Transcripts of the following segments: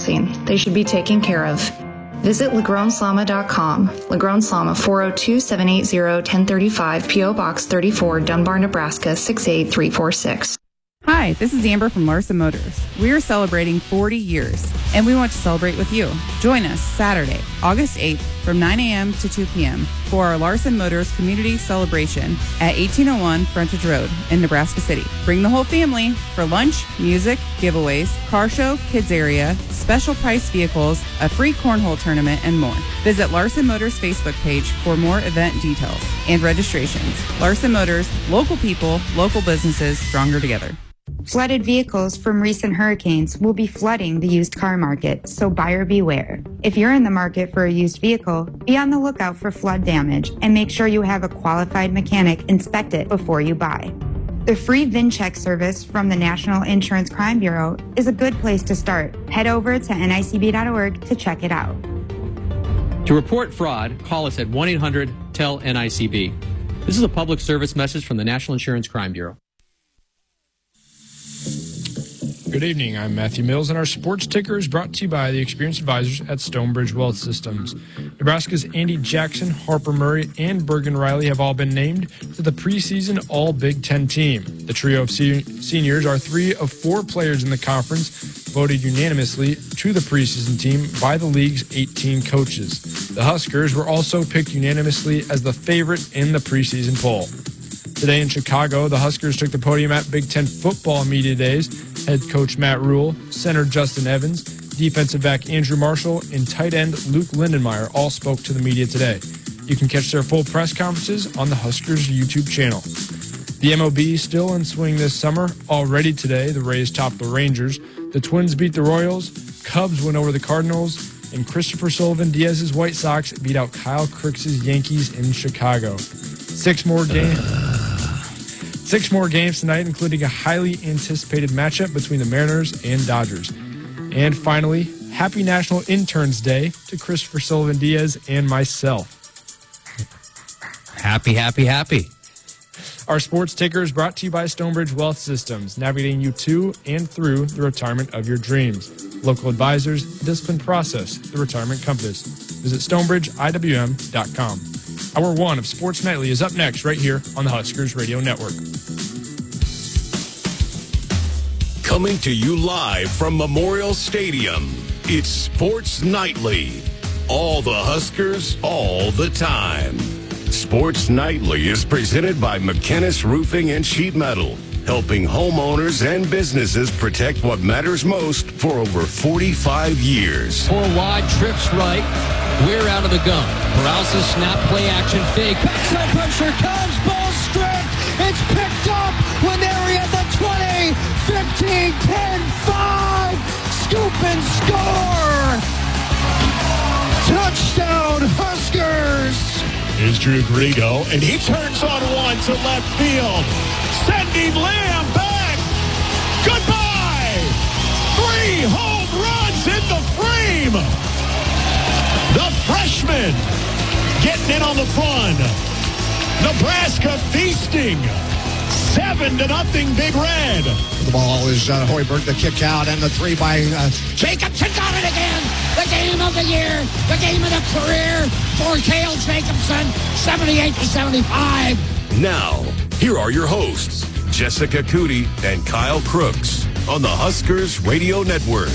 crossing. They should be taken care of. Visit LagrangeLama.com. Lagrange Lama, 402-780-1035, P.O. Box 34, Dunbar, Nebraska, 68346. Hi, this is Amber from Larson Motors. We are celebrating 40 years, and we want to celebrate with you. Join us Saturday, August 8th from 9 a.m. to 2 p.m. for our Larson Motors Community Celebration at 1801 Frontage Road in Nebraska City. Bring the whole family for lunch, music, giveaways, car show, kids area, special price vehicles, a free cornhole tournament, and more. Visit Larson Motors Facebook page for more event details and registrations. Larson Motors, local people, local businesses, stronger together. Flooded vehicles from recent hurricanes will be flooding the used car market, so buyer beware. If you're in the market for a used vehicle, be on the lookout for flood damage and make sure you have a qualified mechanic inspect it before you buy. The free VinCheck service from the National Insurance Crime Bureau is a good place to start. Head over to nicb.org to check it out. To report fraud, call us at 1-800-TEL-NICB. This is a public service message from the National Insurance Crime Bureau. Good evening, I'm Matthew Mills, and our sports ticker is brought to you by the experienced advisors at Stonebridge Wealth Systems. Nebraska's Andy Jackson, Harper Murray, and Bergen Riley have all been named to the preseason All-Big Ten team. The trio of seniors are 3 of 4 players in the conference voted unanimously to the preseason team by the league's 18 coaches. The Huskers were also picked unanimously as the favorite in the preseason poll. Today in Chicago, the Huskers took the podium at Big Ten football media days. Head coach Matt Rule, center Justin Evans, defensive back Andrew Marshall, and tight end Luke Lindenmeyer all spoke to the media today. You can catch their full press conferences on the Huskers YouTube channel. The MLB still in swing this summer. Already today, the Rays topped the Rangers. The Twins beat the Royals. Cubs went over the Cardinals. And Christopher Sullivan Diaz's White Sox beat out Kyle Crooks' Yankees in Chicago. 6 more games tonight, including a highly anticipated matchup between the Mariners and Dodgers. And finally, happy National Interns Day to Christopher Sullivan Diaz and myself. Happy. Our sports ticker is brought to you by Stonebridge Wealth Systems, navigating you to and through the retirement of your dreams. Local advisors, disciplined process, the retirement compass. Visit StonebridgeIWM.com. Hour 1 of Sports Nightly is up next right here on the Huskers Radio Network. Coming to you live from Memorial Stadium, it's Sports Nightly. All the Huskers, all the time. Sports Nightly is presented by McKinnis Roofing and Sheet Metal, helping homeowners and businesses protect what matters most for over 45 years. 4 wide, trips right. We're out of the gun. Paralysis, snap, play action, fake. Backside pressure comes, ball stripped. It's picked up when they're at the 20, 15, 10, 5. Scoop and score. Touchdown, Huskers. Here's Drew Grego, and he turns on one to left field. Sending Lamb back. Goodbye. 3 home runs in the frame. The freshman getting in on the fun. Nebraska feasting. 7-0 Big Red. The ball is Hoiberg, the kick out, and the 3 by Jacobson. Got it again. The game of the year. The game of the career for Cale Jacobson. 78-75. Now, here are your hosts, Jessica Cootie and Kyle Crooks on the Huskers Radio Network.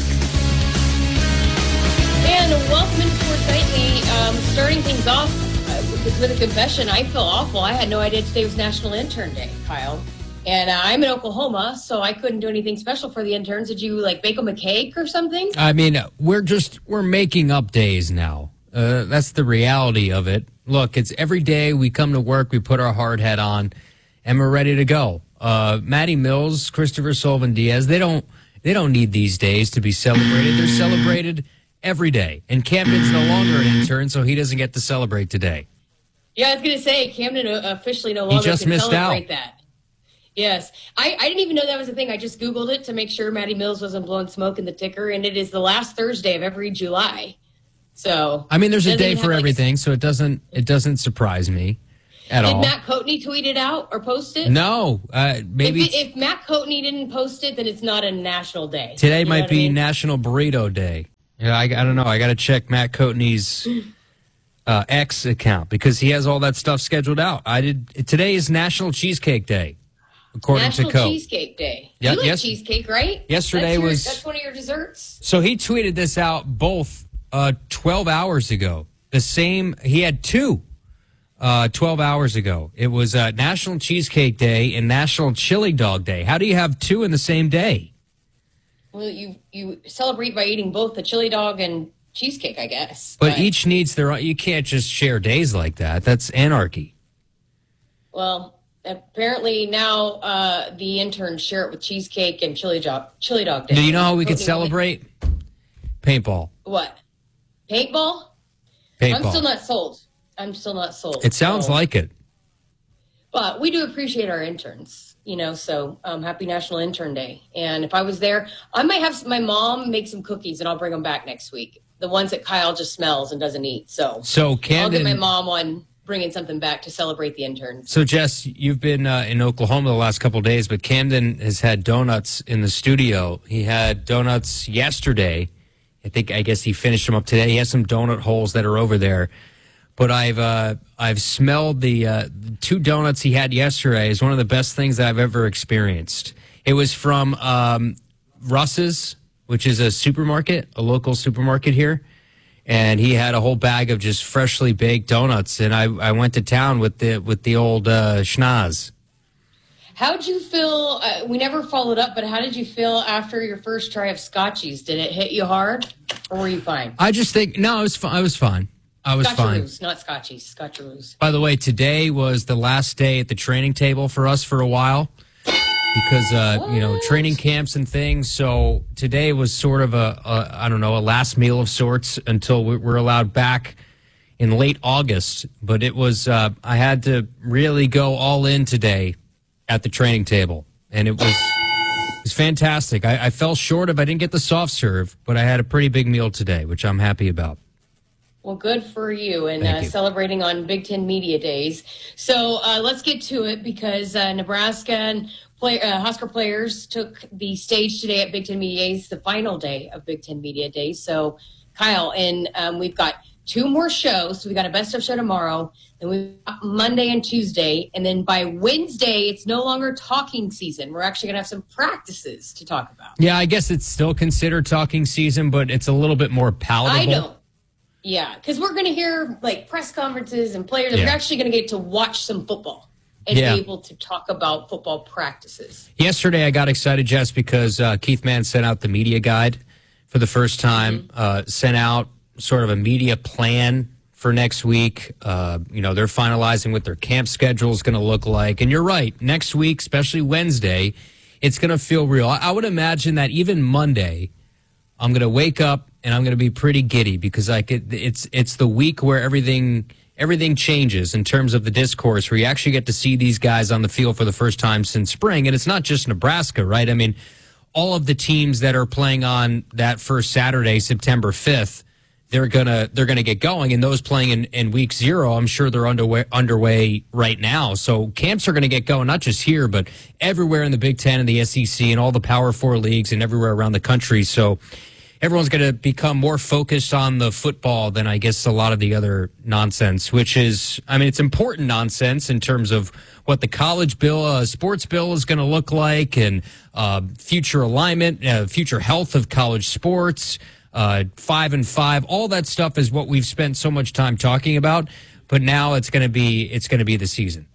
And welcome into Sports Nightly. Starting things off with a confession. I feel awful. I had no idea today was National Intern Day, Kyle. And I'm in Oklahoma, so I couldn't do anything special for the interns. Did you, bake them a cake or something? I mean, we're making up days now. That's the reality of it. Look, it's every day we come to work, we put our hard hat on, and we're ready to go. Matty Mills, Christopher Sullivan Diaz, they don't need these days to be celebrated. They're celebrated every day. And Camden's no longer an intern, so he doesn't get to celebrate today. Yeah, I was going to say, Camden officially no longer can celebrate that. Yes. I didn't even know that was a thing. I just Googled it to make sure Matty Mills wasn't blowing smoke in the ticker, and it is the last Thursday of every July. So I mean, there's a day for everything, so it doesn't surprise me at all. Did Matt Coatney tweet it out or post it? No. Maybe if Matt Coatney didn't post it, then it's not a national day. Today might be National Burrito Day. Yeah, I don't know. I got to check Matt Coatney's X account because he has all that stuff scheduled out. Today is National Cheesecake Day, according to Coat. National Cheesecake Day. Yeah, you like cheesecake, right? Yesterday that's one of your desserts? So he tweeted this out both 12 hours ago. He had two 12 hours ago. It was National Cheesecake Day and National Chili Dog Day. How do you have two in the same day? Well, you celebrate by eating both the chili dog and cheesecake, I guess. But each needs their own. You can't just share days like that. That's anarchy. Well, apparently now the interns share it with cheesecake and chili dog day. Do you know how we could celebrate? Paintball. What? Paintball? Paintball. I'm still not sold. It sounds like it. But we do appreciate our interns, so happy National Intern Day. And if I was there, I might have my mom make some cookies and I'll bring them back next week. The ones that Kyle just smells and doesn't eat. So Camden, I'll get my mom on bringing something back to celebrate the interns. So, Jess, you've been in Oklahoma the last couple of days, but Camden has had donuts in the studio. He had donuts yesterday. I guess he finished them up today. He has some donut holes that are over there. But I've smelled the two donuts he had yesterday is one of the best things that I've ever experienced. It was from Russ's, which is a local supermarket here. And he had a whole bag of just freshly baked donuts. And I went to town with the old schnoz. How'd you feel? We never followed up, but how did you feel after your first try of Scotchies? Did it hit you hard or were you fine? I just think, no, I was fine. I was fine. Scotcheroos, not Scotchies. Scotcheroos. By the way, today was the last day at the training table for us for a while because, training camps and things. So today was sort of a last meal of sorts until we're allowed back in late August. But it was, I had to really go all in today at the training table. And it was fantastic. I fell short I didn't get the soft serve, but I had a pretty big meal today, which I'm happy about. Well, good for you and celebrating on Big Ten Media Days. So let's get to it because Nebraska and Husker players took the stage today at Big Ten Media Days, the final day of Big Ten Media Days. So, Kyle, and we've got two more shows. So we got a best of show tomorrow, then we've got Monday and Tuesday, and then by Wednesday, it's no longer talking season. We're actually going to have some practices to talk about. Yeah, I guess it's still considered talking season, but it's a little bit more palatable. I know. Yeah, because we're going to hear press conferences and players. Yeah. We're actually going to get to watch some football and be able to talk about football practices. Yesterday, I got excited, Jess, because Keith Mann sent out the media guide for the first time, sent out sort of a media plan for next week. They're finalizing what their camp schedule is going to look like. And you're right, next week, especially Wednesday, it's going to feel real. I would imagine that even Monday, I'm going to wake up and I'm going to be pretty giddy because it's the week where everything changes in terms of the discourse, where you actually get to see these guys on the field for the first time since spring. And it's not just Nebraska, right? I mean, all of the teams that are playing on that first Saturday, September 5th, they're gonna get going, and those playing in week 0, I'm sure they're underway right now. So camps are going to get going, not just here, but everywhere in the Big Ten and the SEC and all the Power 4 leagues and everywhere around the country. So everyone's going to become more focused on the football than I guess a lot of the other nonsense, which is, it's important nonsense in terms of what the college bill, sports bill is going to look like, and future alignment, future health of college sports, 5-and-5, all that stuff is what we've spent so much time talking about. But now it's going to be the season.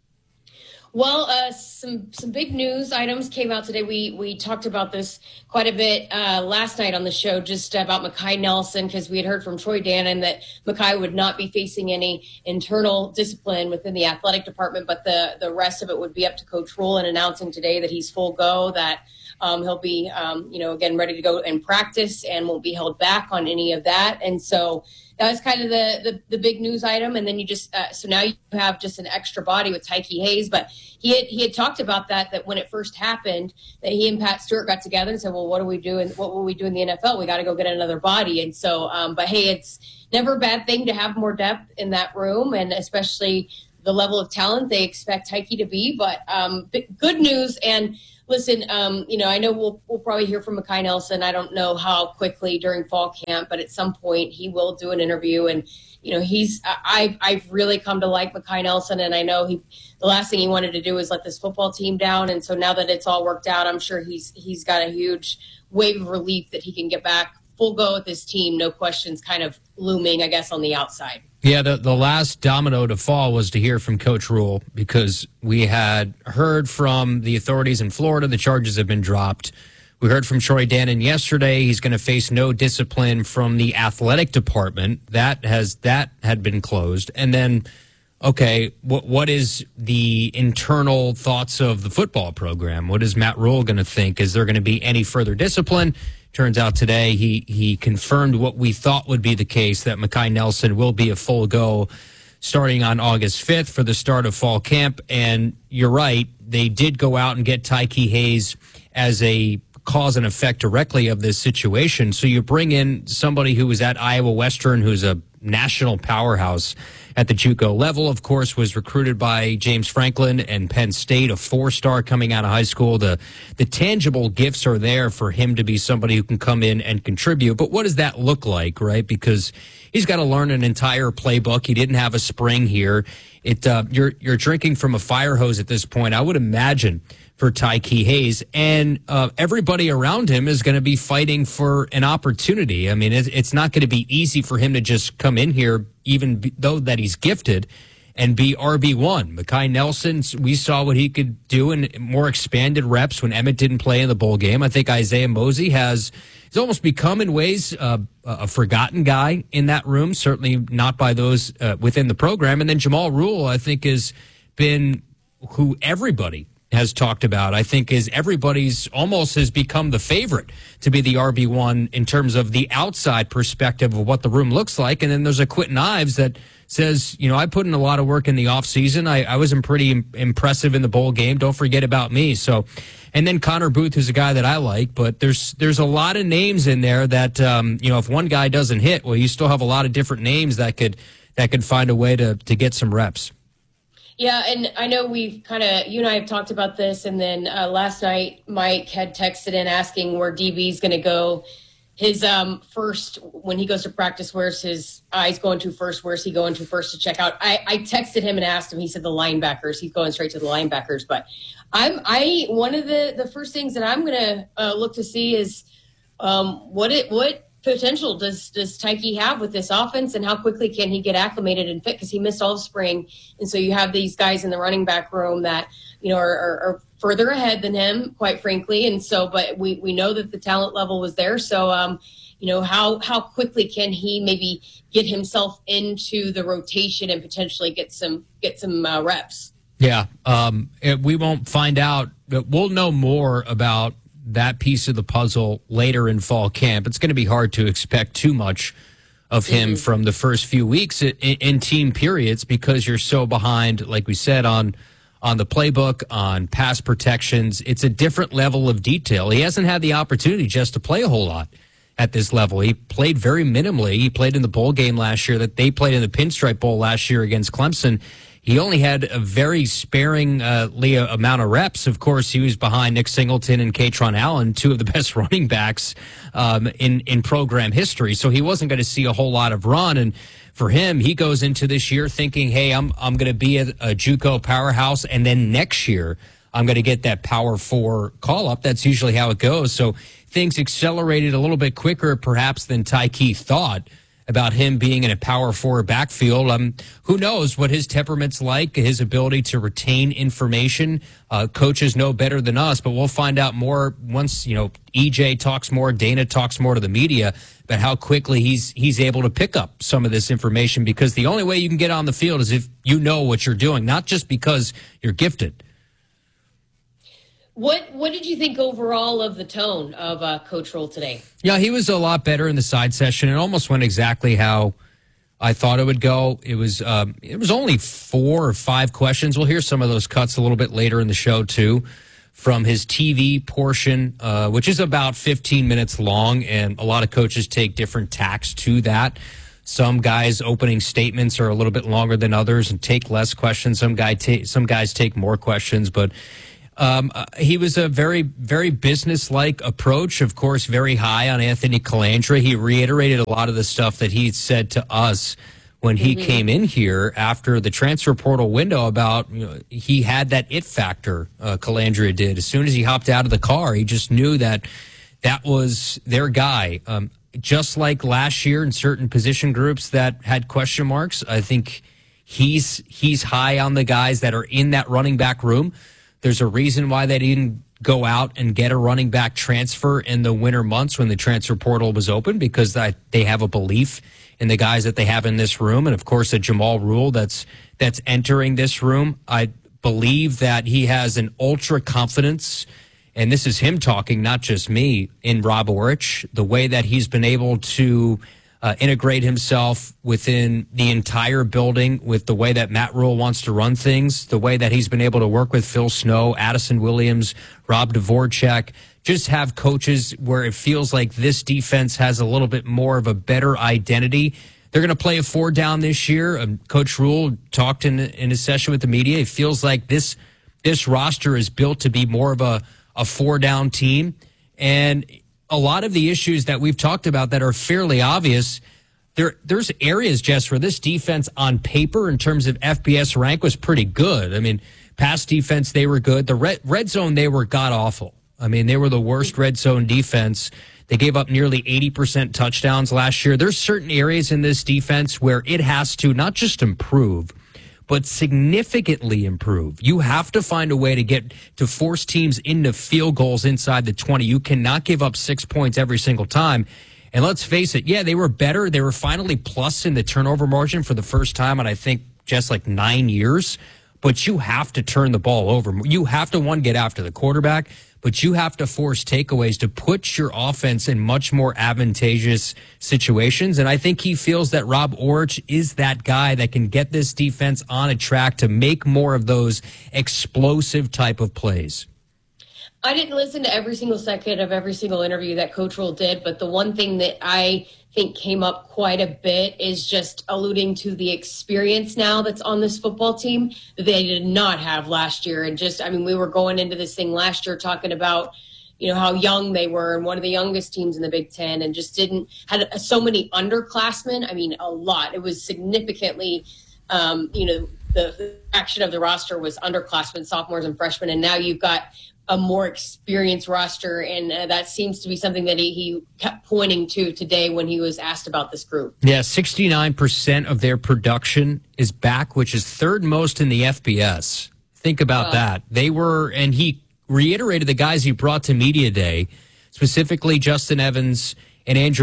Well, some big news items came out today. We talked about this quite a bit last night on the show, just about Makai Nelson, because we had heard from Troy Dannon that Makai would not be facing any internal discipline within the athletic department, but the rest of it would be up to Coach Rule, and announcing today that he's full go, that he'll be, again, ready to go and practice and won't be held back on any of that. And so that was kind of the big news item. And then you just so now you have just an extra body with Tyke Hayes. But he had talked about that when it first happened, that he and Pat Stewart got together and said, well, what do we do? And what will we do in the NFL? We got to go get another body. And so, but hey, it's never a bad thing to have more depth in that room, and especially the level of talent they expect Tyke to be. But good news. And listen, I know we'll probably hear from Mekhi Nelson. I don't know how quickly during fall camp, but at some point he will do an interview. And, I've really come to like Mekhi Nelson, and I know the last thing he wanted to do was let this football team down. And so now that it's all worked out, I'm sure he's got a huge wave of relief that he can get back full go with this team. No questions kind of looming, I guess, on the outside. Yeah, the last domino to fall was to hear from Coach Rule, because we had heard from the authorities in Florida the charges have been dropped. We heard from Troy Dannon yesterday. He's going to face no discipline from the athletic department. That had been closed. And then, okay, what is the internal thoughts of the football program? What is Matt Rule going to think? Is there going to be any further discipline? Turns out today he confirmed what we thought would be the case, that Mekhi Nelson will be a full go starting on August 5th for the start of fall camp. And you're right, they did go out and get Tyke Hayes as a cause and effect directly of this situation. So you bring in somebody who was at Iowa Western, who's a national powerhouse at the JUCO level, of course, was recruited by James Franklin and Penn State, a 4-star coming out of high school. The tangible gifts are there for him to be somebody who can come in and contribute. But what does that look like, right? Because he's got to learn an entire playbook. He didn't have a spring here. You're drinking from a fire hose at this point, I would imagine, for Tyke Hayes, and everybody around him is going to be fighting for an opportunity. I mean, it's not going to be easy for him to just come in here, even though that he's gifted, and be RB1. Mekhi Nelson, we saw what he could do in more expanded reps when Emmett didn't play in the bowl game. I think Isaiah Mosey he's almost become in ways a forgotten guy in that room, certainly not by those within the program. And then Jamal Rule, I think, has been who everybody has talked about. I think everybody's almost has become the favorite to be the RB1 in terms of the outside perspective of what the room looks like. And then there's a Quentin Ives that says, I put in a lot of work in the offseason. I was pretty impressive in the bowl game. Don't forget about me. So, and then Connor Booth, who's a guy that I like, but there's a lot of names in there that, if one guy doesn't hit, well, you still have a lot of different names that could find a way to get some reps. Yeah, and I know you and I have talked about this, and then last night Mike had texted in asking where DB's going to go. His first, when he goes to practice, where's his eyes going to first? Where's he going to first to check out? I texted him and asked him. He said the linebackers. He's going straight to the linebackers. But one of the first things that I'm going to look to see is what potential does Tyke have with this offense, and how quickly can he get acclimated and fit, because he missed all of spring. And so you have these guys in the running back room that are further ahead than him, quite frankly. And so, but we know that the talent level was there. So how quickly can he maybe get himself into the rotation and potentially get some reps? Yeah, we won't find out, but we'll know more about that piece of the puzzle later in fall camp. It's going to be hard to expect too much of him from the first few weeks in team periods, because you're so behind, like we said, on the playbook, on pass protections. It's a different level of detail. He hasn't had the opportunity just to play a whole lot at this level. He played very minimally. He played in the bowl game last year, that they played in the Pinstripe Bowl last year against Clemson. He only had a very sparingly amount of reps. Of course, he was behind Nick Singleton and Katron Allen, two of the best running backs in program history. So he wasn't going to see a whole lot of run. And for him, he goes into this year thinking, hey, I'm going to be a JUCO powerhouse, and then next year I'm going to get that Power 4 call-up. That's usually how it goes. So things accelerated a little bit quicker perhaps than Tyke thought about him being in a Power 4 backfield. Who knows what his temperament's like, his ability to retain information. Coaches know better than us, but we'll find out more once, EJ talks more, Dana talks more to the media about how quickly he's able to pick up some of this information, because the only way you can get on the field is if you know what you're doing, not just because you're gifted. What did you think overall of the tone of Coach Rule today? Yeah, he was a lot better in the side session. It almost went exactly how I thought it would go. It was only 4 or 5 questions. We'll hear some of those cuts a little bit later in the show, too, from his TV portion, which is about 15 minutes long, and a lot of coaches take different tacks to that. Some guys' opening statements are a little bit longer than others and take less questions. Some guys take more questions, but He was a very, very business-like approach, of course, very high on Anthony Calandra. He reiterated a lot of the stuff that he said to us when he came in here after the transfer portal window about, he had that it factor, Calandra did. As soon as he hopped out of the car, he just knew that was their guy. Just like last year in certain position groups that had question marks, I think he's high on the guys that are in that running back room. There's a reason why they didn't go out and get a running back transfer in the winter months when the transfer portal was open, because they have a belief in the guys that they have in this room. And of course, a Jamal Rule that's entering this room. I believe that he has an ultra confidence, and this is him talking, not just me, in Rob Orich, the way that he's been able to integrate himself within the entire building with the way that Matt Rule wants to run things, the way that he's been able to work with Phil Snow, Addison Williams, Rob Dvorak, just have coaches where it feels like this defense has a little bit more of a better identity. They're going to play a 4 down this year. Coach Rule talked in his session with the media. It feels like this roster is built to be more of a 4 down team. And a lot of the issues that we've talked about that are fairly obvious, there's areas, Jess, where this defense on paper in terms of FBS rank was pretty good. I mean, pass defense, they were good. The red zone, they were god-awful. I mean, they were the worst red zone defense. They gave up nearly 80% touchdowns last year. There's certain areas in this defense where it has to not just improve, but significantly improve. You have to find a way to force teams into field goals inside the 20. You cannot give up 6 points every single time. And let's face it, yeah, they were better. They were finally plus in the turnover margin for the first time in, I think, just like 9 years. But you have to turn the ball over. You have to, one, get after the quarterback, but you have to force takeaways to put your offense in much more advantageous situations. And I think he feels that Rob Orich is that guy that can get this defense on a track to make more of those explosive type of plays. I didn't listen to every single second of every single interview that Coach Rule did, but the one thing that I think came up quite a bit is just alluding to the experience now that's on this football team that they did not have last year. And just, I mean, we were going into this thing last year talking about, how young they were and one of the youngest teams in the Big Ten, and just had so many underclassmen. I mean, a lot. It was significantly, the fraction of the roster was underclassmen, sophomores and freshmen. And now you've got a more experienced roster, and that seems to be something that he kept pointing to today when he was asked about this group. Yeah, 69% of their production is back, which is third most in the FBS. Think about that. And he reiterated the guys he brought to Media Day, specifically Justin Evans and Luke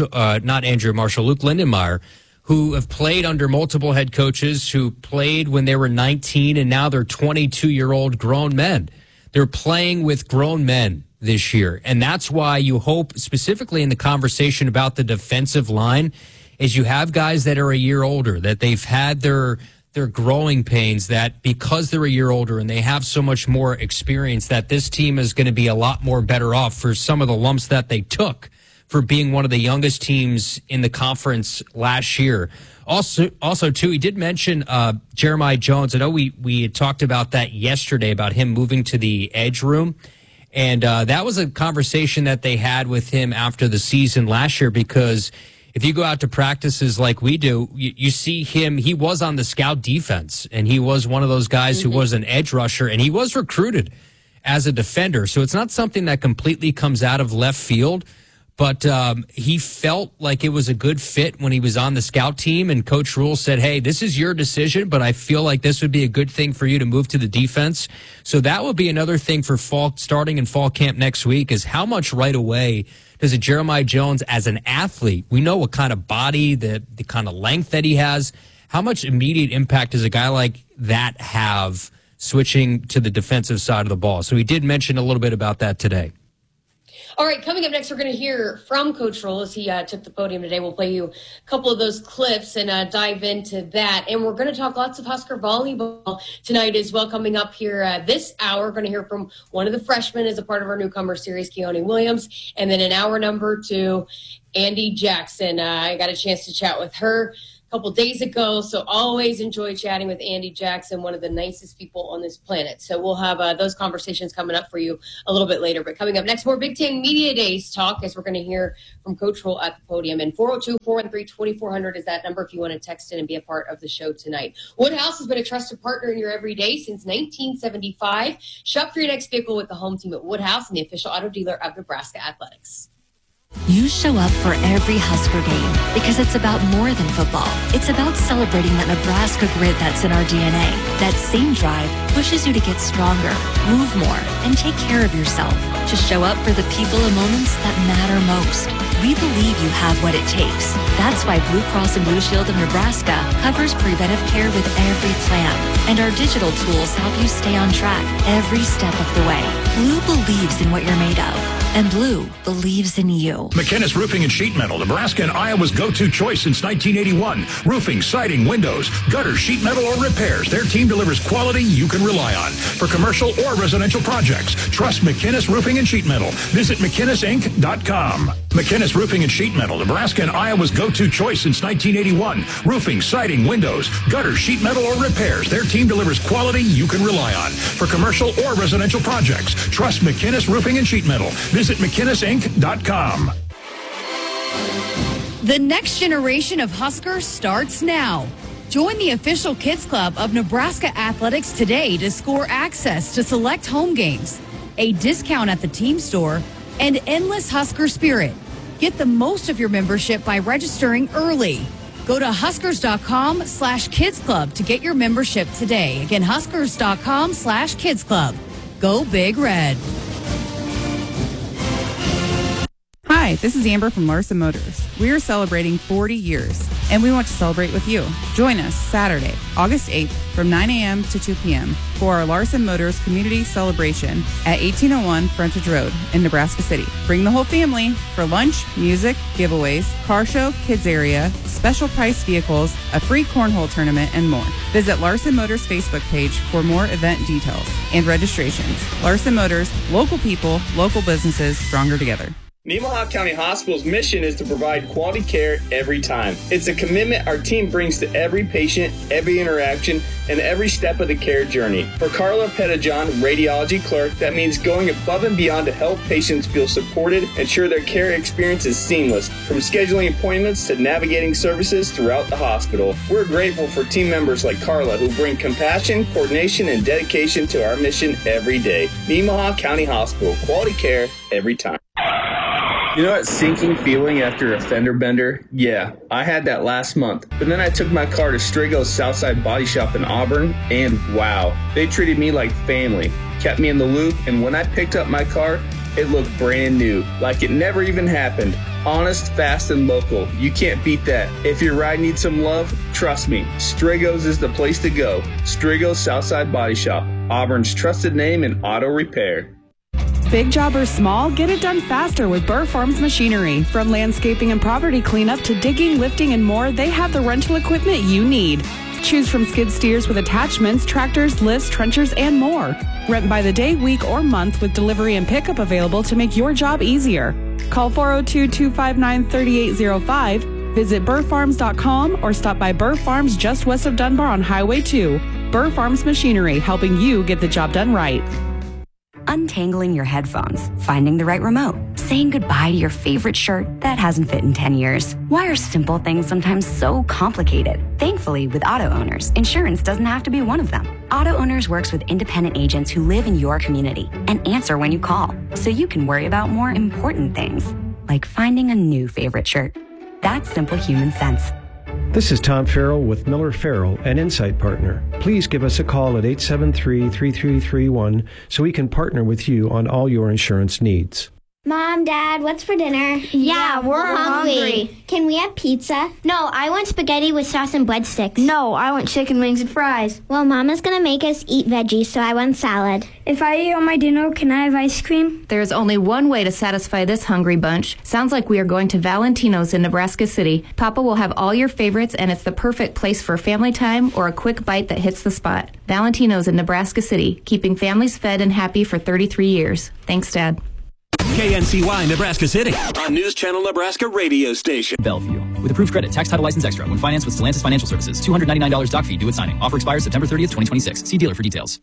Lindenmeyer, who have played under multiple head coaches, who played when they were 19, and now they're 22-year-old grown men. They're playing with grown men this year. And that's why you hope, specifically in the conversation about the defensive line, is you have guys that are a year older, that they've had their growing pains, that because they're a year older and they have so much more experience, that this team is going to be a lot more better off for some of the lumps that they took for being one of the youngest teams in the conference last year. Also, too, he did mention Jeremiah Jones. I know we had talked about that yesterday, about him moving to the edge room. And that was a conversation that they had with him after the season last year, because if you go out to practices like we do, you see him. He was on the scout defense, and he was one of those guys who was an edge rusher, and he was recruited as a defender. So it's not something that completely comes out of left field. But he felt like it was a good fit when he was on the scout team, and Coach Rule said, hey, this is your decision, but I feel like this would be a good thing for you to move to the defense. So that would be another thing for starting in fall camp next week, is how much right away does a Jeremiah Jones as an athlete, we know what kind of body, the kind of length that he has, how much immediate impact does a guy like that have switching to the defensive side of the ball? So he did mention a little bit about that today. All right, coming up next, we're going to hear from Coach Rule as he took the podium today. We'll play you a couple of those clips and dive into that. And we're going to talk lots of Husker volleyball tonight as well. Coming up here this hour, we're going to hear from one of the freshmen as a part of our newcomer series, Keone Williams. And then in hour number 2, Andy Jackson. I got a chance to chat with her couple days ago. So always enjoy chatting with Andy Jackson, one of the nicest people on this planet. So we'll have those conversations coming up for you a little bit later. But coming up next, more Big Ten Media Days talk, as we're going to hear from Coach Roll at the podium. And 402-413-2400 is that number if you want to text in and be a part of the show tonight. Woodhouse has been a trusted partner in your everyday since 1975. Shop for your next vehicle with the home team at Woodhouse and the official auto dealer of Nebraska Athletics. You show up for every Husker game because it's about more than football. It's about celebrating that Nebraska grit that's in our DNA. That same drive pushes you to get stronger, move more, and take care of yourself. To show up for the people and moments that matter most. We believe you have what it takes. That's why Blue Cross and Blue Shield of Nebraska covers preventive care with every plan. And our digital tools help you stay on track every step of the way. Blue believes in what you're made of. And Blue believes in you. McInnes Roofing and Sheet Metal, Nebraska and Iowa's go-to choice since 1981. Roofing, siding, windows, gutters, sheet metal, or repairs. Their team delivers quality you can rely on. For commercial or residential projects, trust McInnes Roofing and Sheet Metal. Visit McInnesInc.com. McInnes Roofing and Sheet Metal, Nebraska and Iowa's go-to choice since 1981. Roofing, siding, windows, gutters, sheet metal, or repairs. Their team delivers quality you can rely on. For commercial or residential projects, trust McInnes Roofing and Sheet Metal. Visit McInnesInc.com. The next generation of Huskers starts now. Join the official Kids Club of Nebraska Athletics today to score access to select home games, a discount at the team store, and endless Husker spirit. Get the most of your membership by registering early. Go to Huskers.com/Kids Club to get your membership today. Again, Huskers.com/Kids Club. Go Big Red. Hi, this is Amber from Larson Motors. We are celebrating 40 years, and we want to celebrate with you. Join us Saturday, August 8th from 9 a.m. to 2 p.m. for our Larson Motors Community Celebration at 1801 Frontage Road in Nebraska City. Bring the whole family for lunch, music, giveaways, car show, kids area, special price vehicles, a free cornhole tournament, and more. Visit Larson Motors Facebook page for more event details and registrations. Larson Motors, local people, local businesses, stronger together. Nemaha County Hospital's mission is to provide quality care every time. It's a commitment our team brings to every patient, every interaction, and every step of the care journey. For Carla Pettijohn, radiology clerk, that means going above and beyond to help patients feel supported, ensure their care experience is seamless, from scheduling appointments to navigating services throughout the hospital. We're grateful for team members like Carla who bring compassion, coordination, and dedication to our mission every day. Nemaha County Hospital, quality care every time. You know that sinking feeling after a fender bender? Yeah, I had that last month. But then I took my car to Strigo's Southside Body Shop in Auburn, and wow, they treated me like family, kept me in the loop, and when I picked up my car, it looked brand new, like it never even happened. Honest, fast, and local. You can't beat that. If your ride needs some love, trust me, Strigo's is the place to go. Strigo's Southside Body Shop, Auburn's trusted name in auto repair. Big job or small, get it done faster with Burr Farms Machinery. From landscaping and property cleanup to digging, lifting, and more, they have the rental equipment you need. Choose from skid steers with attachments, tractors, lifts, trenchers, and more. Rent by the day, week, or month with delivery and pickup available to make your job easier. Call 402-259-3805, visit burrfarms.com, or stop by Burr Farms just west of Dunbar on Highway 2. Burr Farms Machinery, helping you get the job done right. Untangling your headphones, finding the right remote, saying goodbye to your favorite shirt that hasn't fit in 10 years. Why are simple things sometimes so complicated? Thankfully, with Auto Owners, insurance doesn't have to be one of them. Auto Owners works with independent agents who live in your community and answer when you call, so you can worry about more important things, like finding a new favorite shirt. That's simple human sense. This is Tom Farrell with Miller Farrell, an Insight Partner. Please give us a call at 873-3331 so we can partner with you on all your insurance needs. Mom, Dad, what's for dinner? Yeah, we're hungry. Can we have pizza? No, I want spaghetti with sauce and breadsticks. No, I want chicken wings and fries. Well, Mama's gonna make us eat veggies, so I want salad. If I eat all my dinner, can I have ice cream? There's only one way to satisfy this hungry bunch. Sounds like we are going to Valentino's in Nebraska City. Papa will have all your favorites, and it's the perfect place for family time or a quick bite that hits the spot. Valentino's in Nebraska City, keeping families fed and happy for 33 years. Thanks, Dad. KNCY, Nebraska City. On News Channel Nebraska radio station. Bellevue. With approved credit, tax title license extra. When financed with Stellantis Financial Services. $299 doc fee due at signing. Offer expires September 30th, 2026. See dealer for details.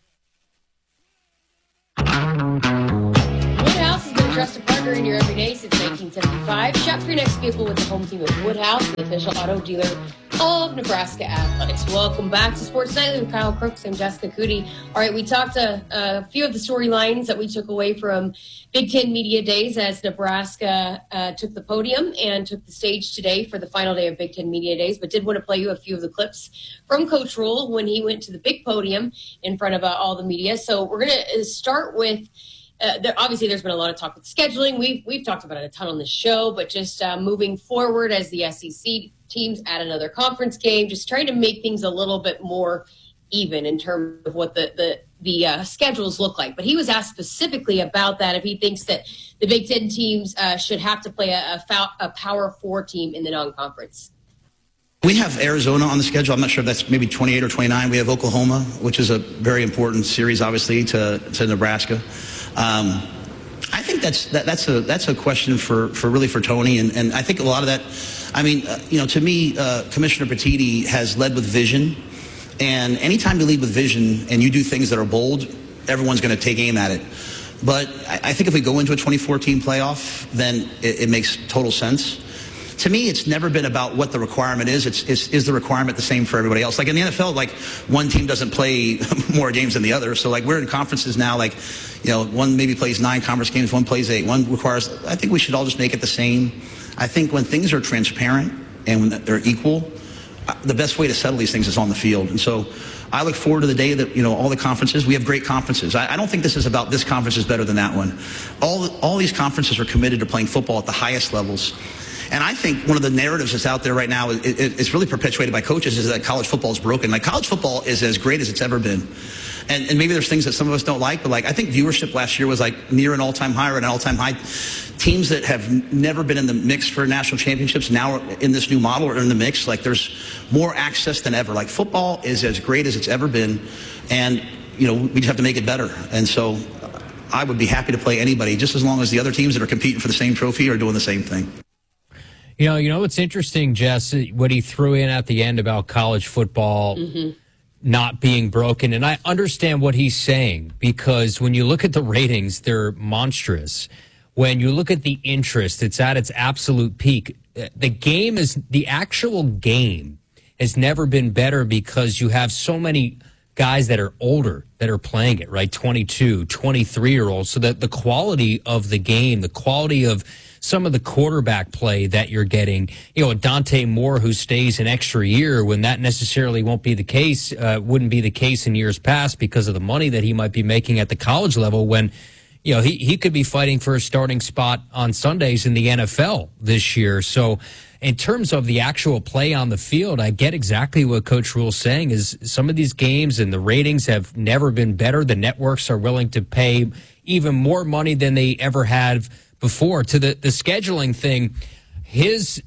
Woodhouse has been a trusted partner in your everyday since 1975. Shop for your next vehicle with the home team of Woodhouse, the official auto dealer of Nebraska Athletics. Welcome back to Sports Nightly with Kyle Crooks and Jessica Cootie. All right, we talked a few of the storylines that we took away from Big Ten Media Days as Nebraska took the podium and took the stage today for the final day of Big Ten Media Days, but did want to play you a few of the clips from Coach Rule when he went to the big podium in front of all the media. So we're going to start with obviously there's been a lot of talk with scheduling. We've talked about it a ton on the show, but just moving forward as the SEC teams add another conference game, just trying to make things a little bit more even in terms of what the schedules look like. But he was asked specifically about that, if he thinks that the Big Ten teams should have to play a Power 4 team in the non-conference. We have Arizona on the schedule. I'm not sure if that's maybe 28 or 29. We have Oklahoma, which is a very important series, obviously, to Nebraska. I think that's a question for Tony, and I think a lot of that. I mean, to me, Commissioner Petitti has led with vision, and anytime you lead with vision and you do things that are bold, everyone's going to take aim at it. But I think if we go into a 2014 playoff, then it makes total sense. To me, it's never been about what the requirement is. Is the requirement the same for everybody else? Like in the NFL, like one team doesn't play more games than the other. So like we're in conferences now, like, one maybe plays 9 conference games, one plays 8, one requires. I think we should all just make it the same. I think when things are transparent and when they're equal, the best way to settle these things is on the field. And so I look forward to the day that, all the conferences, we have great conferences. I don't think this is about this conference is better than that one. All these conferences are committed to playing football at the highest levels. And I think one of the narratives that's out there right now, it's really perpetuated by coaches, is that college football is broken. Like, college football is as great as it's ever been. And maybe there's things that some of us don't like, but I think viewership last year was near an all-time high or an all-time high. Teams that have never been in the mix for national championships now in this new model are in the mix. There's more access than ever. Football is as great as it's ever been. And, we just have to make it better. And so I would be happy to play anybody just as long as the other teams that are competing for the same trophy are doing the same thing. What's interesting, Jess, what he threw in at the end about college football not being broken. And I understand what he's saying, because when you look at the ratings, they're monstrous. When you look at the interest, it's at its absolute peak. The actual game has never been better, because you have so many guys that are older that are playing it, right? 22, 23-year-olds. So that the quality of the game, the quality of some of the quarterback play that you're getting, Dante Moore, who stays an extra year when that necessarily won't be the case, wouldn't be the case in years past because of the money that he might be making at the college level, when, he could be fighting for a starting spot on Sundays in the NFL this year. So in terms of the actual play on the field, I get exactly what Coach Rule's saying, is some of these games and the ratings have never been better. The networks are willing to pay even more money than they ever have before. To the scheduling thing, his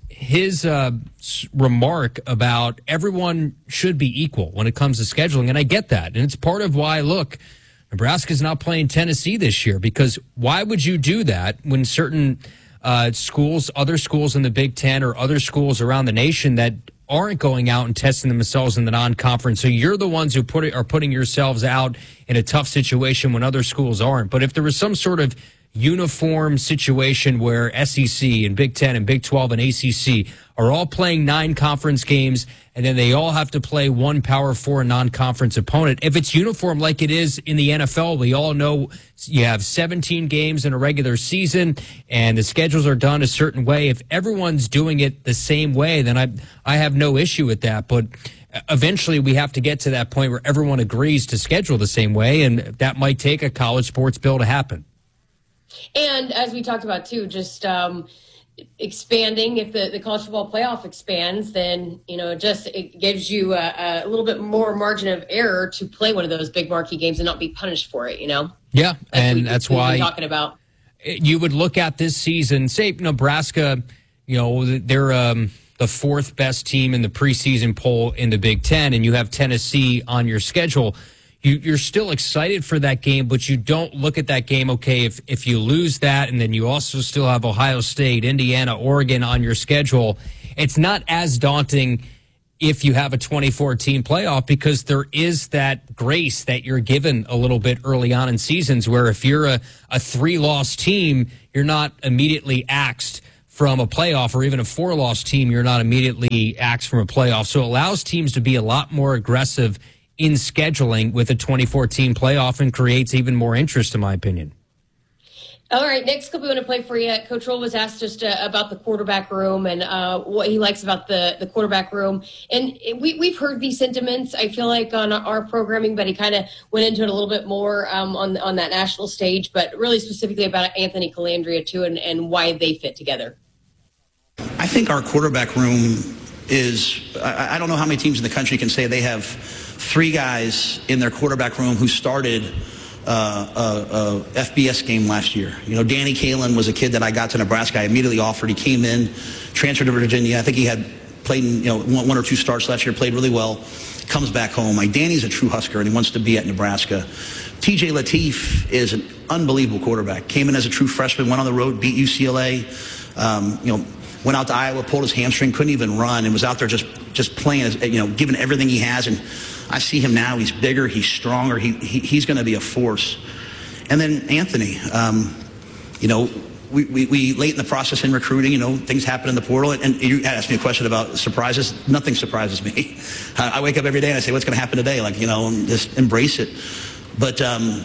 remark about everyone should be equal when it comes to scheduling, and I get that. And it's part of why, look, Nebraska's not playing Tennessee this year, because why would you do that when certain schools, other schools in the Big Ten or other schools around the nation that aren't going out and testing themselves in the non-conference? So you're the ones who are putting yourselves out in a tough situation when other schools aren't. But if there was some sort of uniform situation where SEC and Big Ten and Big 12 and ACC are all playing 9 conference games, and then they all have to play one Power 4 non-conference opponent. If it's uniform like it is in the NFL, we all know you have 17 games in a regular season, and the schedules are done a certain way. If everyone's doing it the same way, then I have no issue with that. But eventually we have to get to that point where everyone agrees to schedule the same way, and that might take a college sports bill to happen. And as we talked about, too, just expanding, if the college football playoff expands, then, it gives you a little bit more margin of error to play one of those big marquee games and not be punished for it, Yeah, that's why we're talking about. You would look at this season, say Nebraska, they're the 4th best team in the preseason poll in the Big Ten, and you have Tennessee on your schedule. you're still excited for that game, but you don't look at that game, okay, if you lose that and then you also still have Ohio State, Indiana, Oregon on your schedule, it's not as daunting if you have a 24-team playoff, because there is that grace that you're given a little bit early on in seasons, where if you're a 3-loss team, you're not immediately axed from a playoff, or even a 4-loss team, you're not immediately axed from a playoff. So it allows teams to be a lot more aggressive in scheduling with a 24-team playoff and creates even more interest, in my opinion. All right, next clip we want to play for you. Coach Roll was asked just about the quarterback room and what he likes about the quarterback room. And we've heard these sentiments, I feel like, on our programming, but he kind of went into it a little bit more on that national stage, but really specifically about Anthony Colandrea, too, and why they fit together. I think our quarterback room is, I don't know how many teams in the country can say they have 3 guys in their quarterback room who started a FBS game last year. You know, Danny Kalen was a kid that I got to Nebraska. I immediately offered. He came in, transferred to Virginia. I think he had played in, 1 or 2 starts last year, played really well, comes back home. Like, Danny's a true Husker, and he wants to be at Nebraska. TJ Lateef is an unbelievable quarterback. Came in as a true freshman, went on the road, beat UCLA, went out to Iowa, pulled his hamstring, couldn't even run, and was out there just playing, giving everything he has. And I see him now. He's bigger. He's stronger. He's going to be a force. And then Anthony, we late in the process in recruiting, things happen in the portal. And you asked me a question about surprises. Nothing surprises me. I wake up every day and I say, what's going to happen today? Just embrace it. But,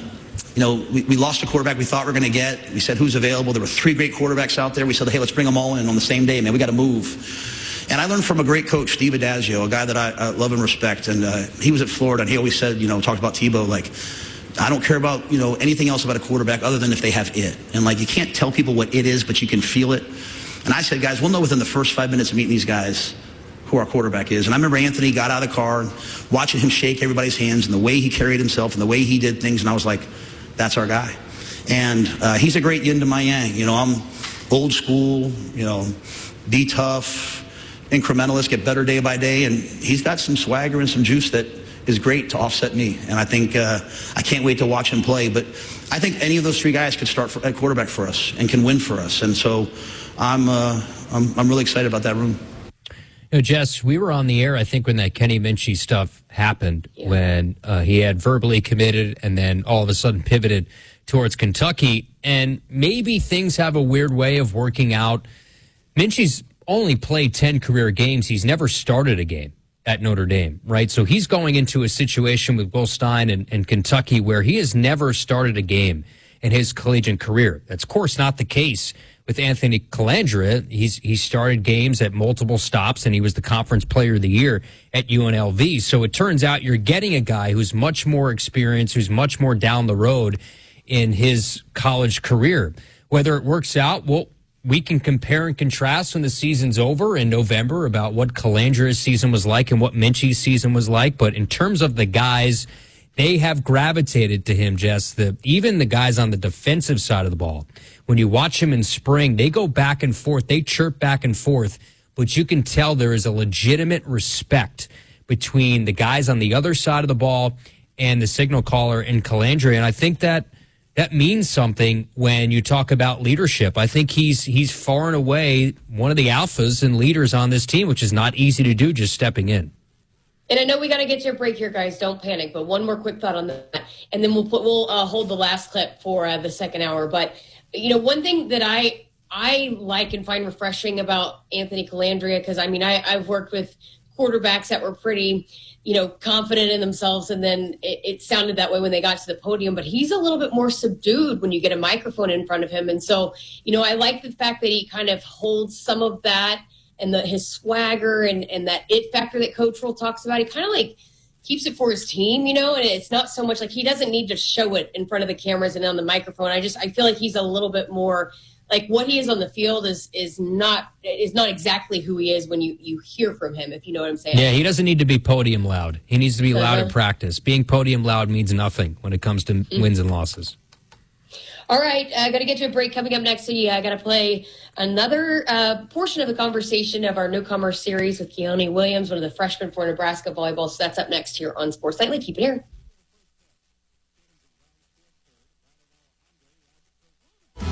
we lost a quarterback we thought we were going to get. We said, who's available? There were 3 great quarterbacks out there. We said, hey, let's bring them all in on the same day, man. We got to move. And I learned from a great coach, Steve Adazio, a guy that I love and respect. And he was at Florida, and he always said, talked about Tebow, I don't care about, anything else about a quarterback other than if they have it. And, you can't tell people what it is, but you can feel it. And I said, guys, we'll know within the first 5 minutes of meeting these guys who our quarterback is. And I remember Anthony got out of the car, watching him shake everybody's hands and the way he carried himself and the way he did things. And I was like, that's our guy. And he's a great yin to my yang. I'm old school, be tough, incrementalist, get better day by day, and he's got some swagger and some juice that is great to offset me. And I think I can't wait to watch him play. But I think any of those 3 guys could start at quarterback for us and can win for us. And so I'm really excited about that room. Jess, we were on the air, I think, when that Kenny Minchey stuff happened, when he had verbally committed and then all of a sudden pivoted towards Kentucky. And maybe things have a weird way of working out. Minchey's only played 10 career games. He's never started a game at Notre Dame, right? So he's going into a situation with Will Stein and Kentucky where he has never started a game in his collegiate career. That's, of course, not the case with Anthony Colandrea. He started games at multiple stops, and he was the Conference Player of the Year at UNLV. So it turns out you're getting a guy who's much more experienced, who's much more down the road in his college career. Whether it works out, well, we can compare and contrast when the season's over in November about what Colandrea's season was like and what Minchey's season was like. But in terms of the guys, they have gravitated to him, Jess. Even the guys on the defensive side of the ball, when you watch him in spring, they go back and forth. They chirp back and forth. But you can tell there is a legitimate respect between the guys on the other side of the ball and the signal caller and Colandrea. And I think that means something when you talk about leadership. I think he's far and away one of the alphas and leaders on this team, which is not easy to do just stepping in. And I know we got to get to a break here, guys. Don't panic. But one more quick thought on that, and then we'll hold the last clip for the second hour. But one thing that I like and find refreshing about Anthony Colandrea, because I've worked with quarterbacks that were pretty, confident in themselves. And then it sounded that way when they got to the podium, but he's a little bit more subdued when you get a microphone in front of him. And so, I like the fact that he kind of holds some of that and his swagger and that it factor that Coach Roll talks about. He kind of keeps it for his team, and it's not so much he doesn't need to show it in front of the cameras and on the microphone. I feel like he's a little bit more what he is on the field is not exactly who he is when you hear from him, if you know what I'm saying. Yeah, he doesn't need to be podium loud. He needs to be loud in practice. Being podium loud means nothing when it comes to wins and losses. All right, I got to get to a break. Coming up next, so I got to play another portion of the conversation of our newcomer series with Keone Williams, one of the freshmen for Nebraska volleyball. So that's up next here on Sports Nightly. Keep it here.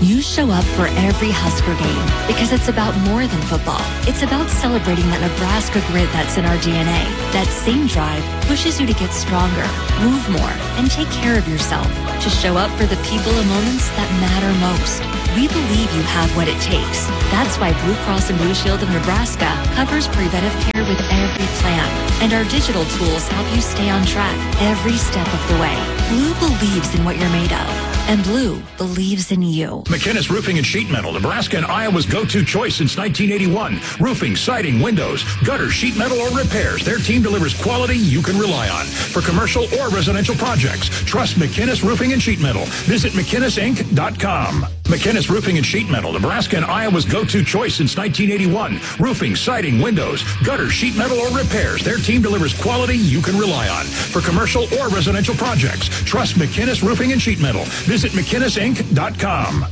You show up for every Husker game because it's about more than football. It's about celebrating that Nebraska grit that's in our DNA. That same drive pushes you to get stronger, move more, and take care of yourself. To show up for the people and moments that matter most. We believe you have what it takes. That's why Blue Cross and Blue Shield of Nebraska covers preventive care with every plan. And our digital tools help you stay on track every step of the way. Blue believes in what you're made of. And Blue believes in you. McInnes Roofing and Sheet Metal, Nebraska and Iowa's go-to choice since 1981. Roofing, siding, windows, gutter, sheet metal, or repairs. Their team delivers quality you can rely on. For commercial or residential projects, trust McInnes Roofing and Sheet Metal. Visit McInnesInc.com. McInnes Roofing and Sheet Metal, Nebraska and Iowa's go-to choice since 1981. Roofing, siding, windows, gutter, sheet metal, or repairs. Their team delivers quality you can rely on. For commercial or residential projects, trust McInnes Roofing and Sheet Metal. Visit McInnesInc.com.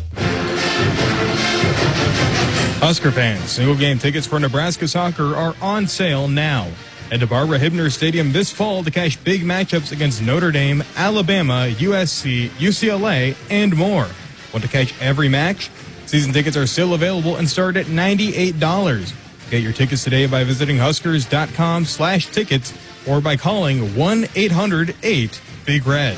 Husker fans, single game tickets for Nebraska soccer are on sale now. Head to Barbara Hibner Stadium this fall to cash big matchups against Notre Dame, Alabama, USC, UCLA, and more. Want to catch every match? Season tickets are still available and start at $98. Get your tickets today by visiting Huskers.com/tickets or by calling 1-800-8-BIG-RED.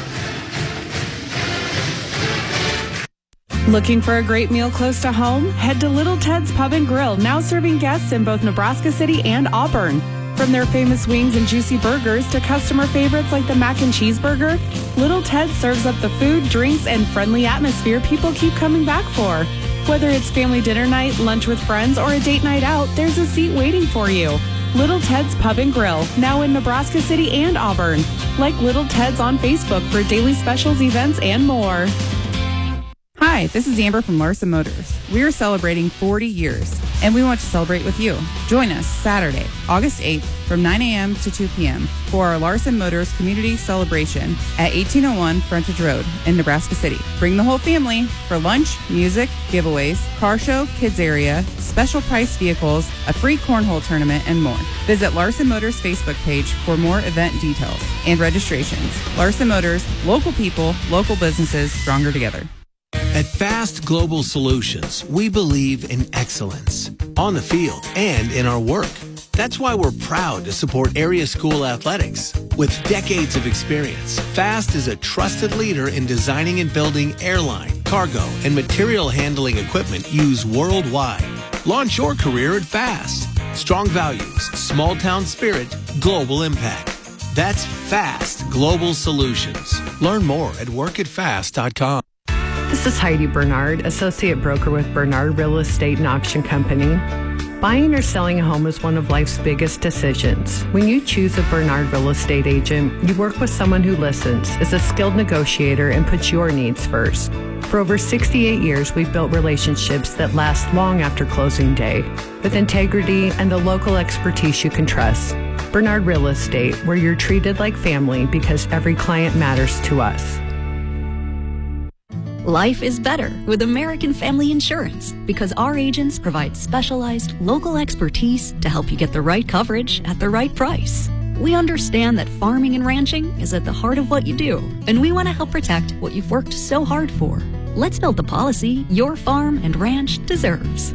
Looking for a great meal close to home? Head to Little Ted's Pub and Grill, now serving guests in both Nebraska City and Auburn. From their famous wings and juicy burgers to customer favorites like the mac and cheese burger, Little Ted serves up the food, drinks, and friendly atmosphere people keep coming back for. Whether it's family dinner night, lunch with friends, or a date night out, there's a seat waiting for you. Little Ted's Pub and Grill, now in Nebraska City and Auburn. Like Little Ted's on Facebook for daily specials, events, and more. Hi, this is Amber from Larson Motors. We are celebrating 40 years, and we want to celebrate with you. Join us Saturday, August 8th from 9 a.m. to 2 p.m. for our Larson Motors Community Celebration at 1801 Frontage Road in Nebraska City. Bring the whole family for lunch, music, giveaways, car show, kids area, special price vehicles, a free cornhole tournament, and more. Visit Larson Motors Facebook page for more event details and registrations. Larson Motors, local people, local businesses, stronger together. At Fast Global Solutions, we believe in excellence on the field and in our work. That's why we're proud to support area school athletics. With decades of experience, Fast is a trusted leader in designing and building airline, cargo, and material handling equipment used worldwide. Launch your career at Fast. Strong values, small town spirit, global impact. That's Fast Global Solutions. Learn more at workatfast.com. This is Heidi Bernard, Associate Broker with Bernard Real Estate and Auction Company. Buying or selling a home is one of life's biggest decisions. When you choose a Bernard Real Estate agent, you work with someone who listens, is a skilled negotiator, and puts your needs first. For over 68 years, we've built relationships that last long after closing day, with integrity and the local expertise you can trust. Bernard Real Estate, where you're treated like family because every client matters to us. Life is better with American Family Insurance because our agents provide specialized local expertise to help you get the right coverage at the right price. We understand that farming and ranching is at the heart of what you do, and we want to help protect what you've worked so hard for. Let's build the policy your farm and ranch deserves.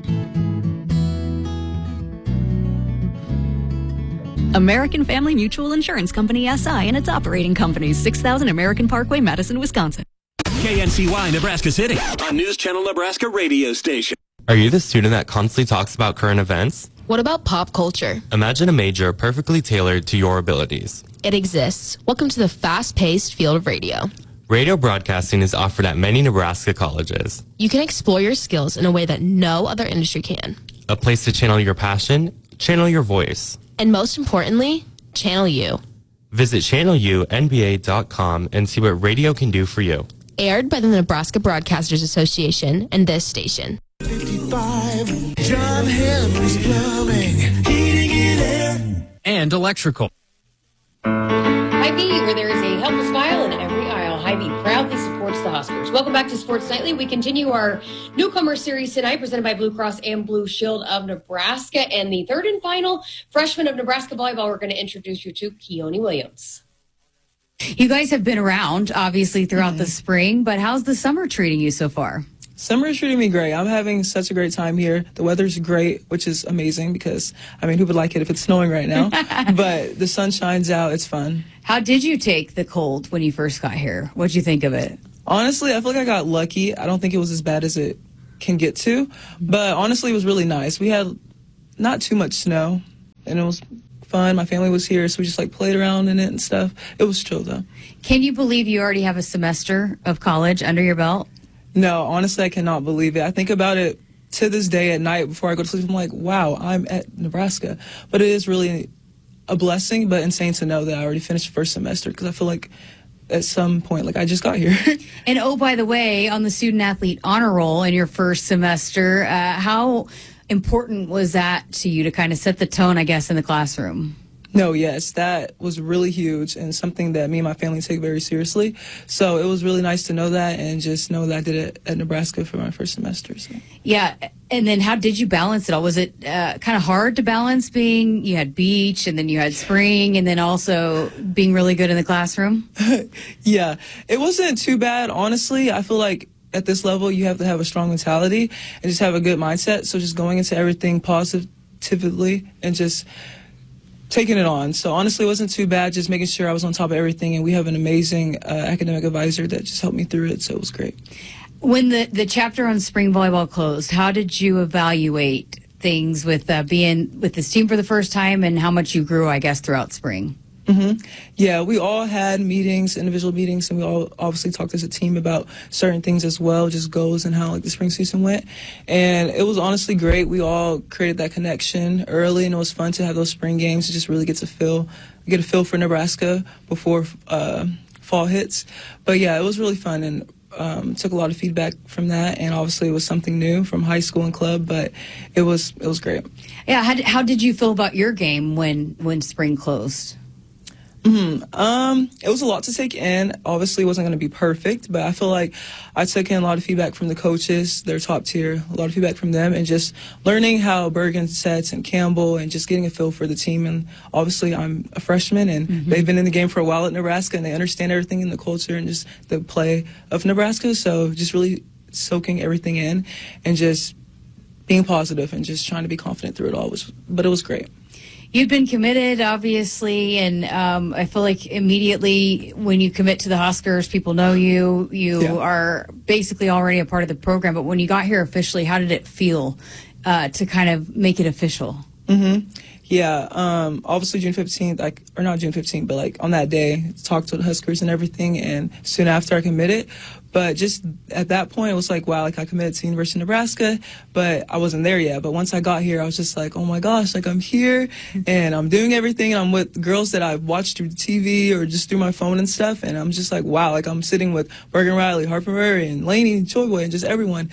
American Family Mutual Insurance Company SI and its operating companies, 6000 American Parkway, Madison, Wisconsin. KNCY Nebraska City, a News Channel Nebraska radio station. Are you the student that constantly talks about current events? What about pop culture? Imagine a major perfectly tailored to your abilities. It exists. Welcome to the fast-paced field of radio. Radio broadcasting is offered at many Nebraska colleges. You can explore your skills in a way that no other industry can. A place to channel your passion, channel your voice. And most importantly, channel you. Visit channelunba.com and see what radio can do for you. Aired by the Nebraska Broadcasters Association and this station. 55, John Henry's Plumbing, heating and air. And electrical. Hy-Vee, where there is a helpful smile in every aisle. Hy-Vee proudly supports the Huskers. Welcome back to Sports Nightly. We continue our newcomer series tonight, presented by Blue Cross and Blue Shield of Nebraska. And the third and final freshman of Nebraska volleyball, we're going to introduce you to Keone Williams. You guys have been around, obviously, throughout the spring, but how's the summer treating you so far? Summer is treating me great. I'm having such a great time here. The weather's great, which is amazing because, I mean, who would like it if it's snowing right now? But the sun shines out. It's fun. How did you take the cold when you first got here? What'd you think of it? Honestly, I feel like I got lucky. I don't think it was as bad as it can get to. But honestly, it was really nice. We had not too much snow, and it was fun. My family was here, so we just like played around in it and stuff. It was chill, though. Can you believe you already have a semester of college under your belt? No, honestly, I cannot believe it. I think about it to this day at night before I go to sleep. I'm like, wow, I'm at Nebraska. But it is really a blessing, but insane to know that I already finished the first semester because I feel like at some point, like I just got here. And oh, by the way, on the student athlete honor roll in your first semester, how important was that to you to kind of set the tone, I guess, in the classroom? No, yes, that was really huge and something that me and my family take very seriously. So it was really nice to know that and just know that I did it at Nebraska for my first semester. So. Yeah, and then how did you balance it all? Was it kind of hard to balance being, you had beach and then you had spring and then also being really good in the classroom? Yeah, it wasn't too bad, honestly. I feel like at this level you have to have a strong mentality and just have a good mindset. So just going into everything positively and just taking it on. So honestly, it wasn't too bad, just making sure I was on top of everything. And we have an amazing academic advisor that just helped me through it. So it was great. When the chapter on spring volleyball closed, how did you evaluate things with being with this team for the first time and how much you grew, I guess, throughout spring? Mm-hmm. Yeah, we all had meetings, individual meetings, and we all obviously talked as a team about certain things as well, just goals and how like the spring season went. And it was honestly great. We all created that connection early, and it was fun to have those spring games to just really get a feel for Nebraska before fall hits. But yeah, it was really fun and took a lot of feedback from that. And obviously, it was something new from high school and club, but it was great. Yeah, how did you feel about your game when spring closed? It was a lot to take in. Obviously, it wasn't going to be perfect, but I feel like I took in a lot of feedback from the coaches. They're top tier. A lot of feedback from them, and just learning how Bergen sets and Campbell, and just getting a feel for the team. And obviously, I'm a freshman, and they've been in the game for a while at Nebraska, and they understand everything in the culture and just the play of Nebraska. So just really soaking everything in, and just being positive, and just trying to be confident through it all. But it was great. You've been committed, obviously, and I feel like immediately when you commit to the Huskers, people know you. You are basically already a part of the program. But when you got here officially, how did it feel to kind of make it official? Yeah, obviously June 15th, or not June 15th, but like on that day, talked to the Huskers and everything, and soon after I committed. But just at that point, it was like, wow, like I committed to the University of Nebraska, but I wasn't there yet. But once I got here, I was just like, oh my gosh, like I'm here and I'm doing everything. And I'm with girls that I've watched through TV or just through my phone and stuff. And I'm just like, wow, like I'm sitting with Bergen Riley, Harper Murray, and Lainey Choiboy, and just everyone.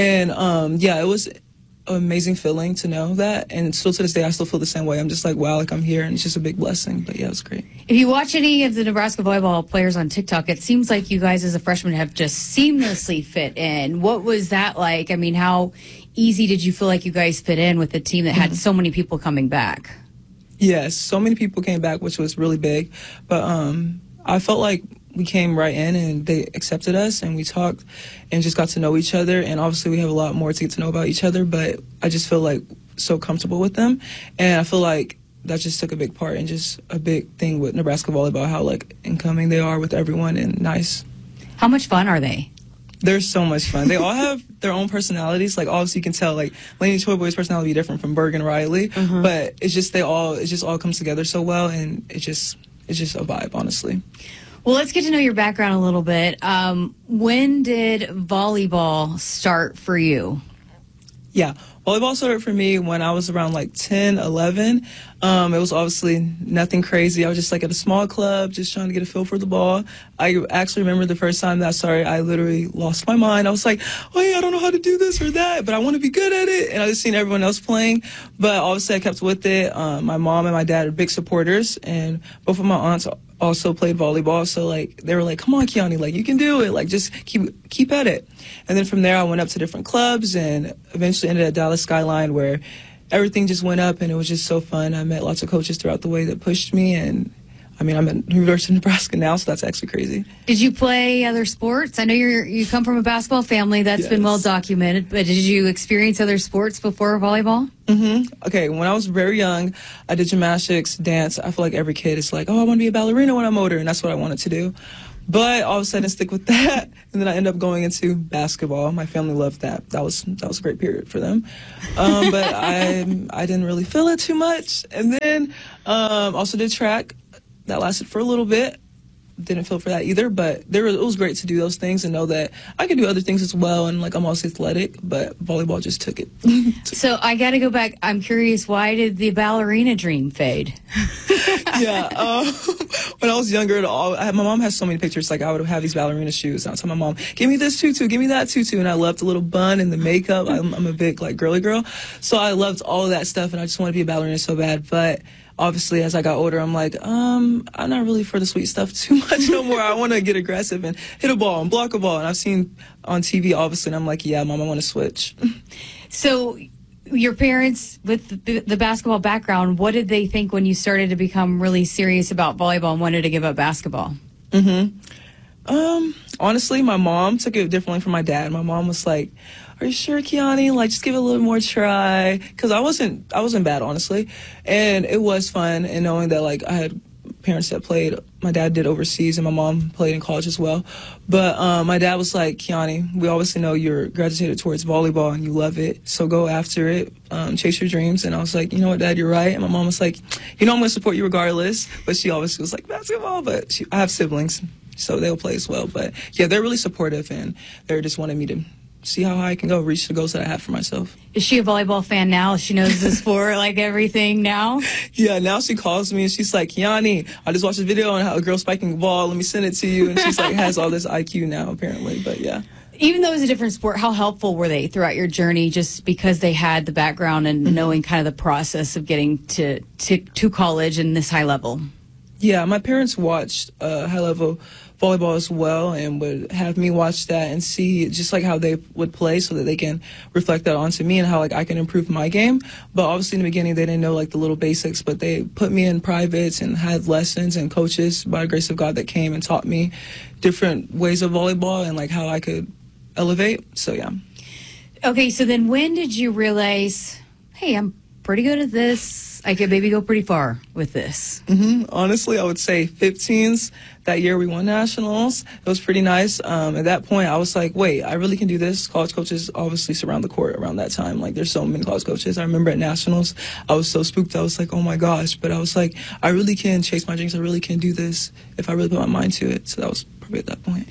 And yeah, it was an amazing feeling to know that. And still to this day, I still feel the same way. I'm just like, wow, like I'm here, and it's just a big blessing. But yeah, it was great. If you watch any of the Nebraska volleyball players on TikTok, it seems like you guys as a freshman have just seamlessly fit in. What was that like? I mean, how easy did you feel like you guys fit in with a team that had so many people coming back? Yes, so many people came back, which was really big. But I felt like we came right in and they accepted us, and we talked and just got to know each other. And obviously we have a lot more to get to know about each other, but I just feel like so comfortable with them. And I feel like that just took a big part and just a big thing with Nebraska volleyball, how like incoming they are with everyone and nice. How much fun are they? They're so much fun. They all have their own personalities. Like obviously you can tell like Lainey Choiboy's personality is different from Bergen Riley, but it's just it just all comes together so well, and it's just a vibe, honestly. Well, let's get to know your background a little bit. When did volleyball start for you? Yeah, volleyball started for me when I was around like 10, 11. It was obviously nothing crazy. I was just like at a small club, just trying to get a feel for the ball. I actually remember the first time that I started, I literally lost my mind. I was like, oh yeah, I don't know how to do this or that, but I want to be good at it. And I just seen everyone else playing. But obviously I kept with it. My mom and my dad are big supporters, and both of my aunts also played volleyball, so like they were like, come on, Kiani, like you can do it, like just keep at it. And then from there I went up to different clubs and eventually ended at Dallas Skyline, where everything just went up and it was just so fun. I met lots of coaches throughout the way that pushed me, and I mean, I'm at University of Nebraska now, so that's actually crazy. Did you play other sports? I know you come from a basketball family. That's been well documented. But did you experience other sports before volleyball? Okay, when I was very young, I did gymnastics, dance. I feel like every kid is like, oh, I want to be a ballerina when I'm older, and that's what I wanted to do. But all of a sudden, stick with that, and then I ended up going into basketball. My family loved that. That was a great period for them. But I didn't really feel it too much. And then also did track. That lasted for a little bit. Didn't feel for that either, but it was great to do those things and know that I could do other things as well. And like I'm also athletic, but volleyball just took it. So I got to go back. I'm curious, why did the ballerina dream fade? When I was younger, my mom has so many pictures. Like I would have these ballerina shoes. And I would tell my mom, "Give me this tutu, give me that tutu," and I loved the little bun and the makeup. I'm a big like girly girl, so I loved all of that stuff, and I just wanted to be a ballerina so bad, but. Obviously, as I got older, I'm like, I'm not really for the sweet stuff too much no more. I want to get aggressive and hit a ball and block a ball. And I've seen on TV, obviously, and I'm like, yeah, Mom, I want to switch. So your parents, with the basketball background, what did they think when you started to become really serious about volleyball and wanted to give up basketball? Honestly, my mom took it differently from my dad. My mom was like, "Are you sure, Kiani? Like, just give it a little more try." Because I wasn't bad, honestly, and it was fun. And knowing that like I had parents that played, my dad did overseas, and my mom played in college as well. But my dad was like, "Kiani, we obviously know you're gravitated towards volleyball and you love it, so go after it, chase your dreams." And I was like, "You know what, Dad, you're right." And my mom was like, "You know, I'm going to support you regardless." But she obviously was like, "Basketball," but I have siblings, so they'll play as well. But yeah, they're really supportive, and they just wanted me to see how high I can go, reach the goals that I have for myself. Is she a volleyball fan now? She knows the sport, like everything now? Yeah, now she calls me and she's like, "Kiani, I just watched a video on how a girl spiking a ball. Let me send it to you." And she's like, has all this IQ now, apparently. But yeah. Even though it was a different sport, how helpful were they throughout your journey, just because they had the background and knowing kind of the process of getting to college and this high level? Yeah, my parents watched high-level volleyball as well, and would have me watch that and see just like how they would play, so that they can reflect that onto me and how like I can improve my game. But obviously in the beginning they didn't know like the little basics, but they put me in privates and had lessons and coaches by the grace of God that came and taught me different ways of volleyball and like how I could elevate. So yeah. Okay, so then when did you realize, hey, I'm pretty good at this, I could maybe go pretty far with this? Honestly, I would say 15s. That year we won nationals. It was pretty nice. At that point, I was like, wait, I really can do this. College coaches obviously surround the court around that time. Like, there's so many college coaches. I remember at nationals, I was so spooked. I was like, oh my gosh. But I was like, I really can chase my dreams. I really can do this if I really put my mind to it. So that was probably at that point.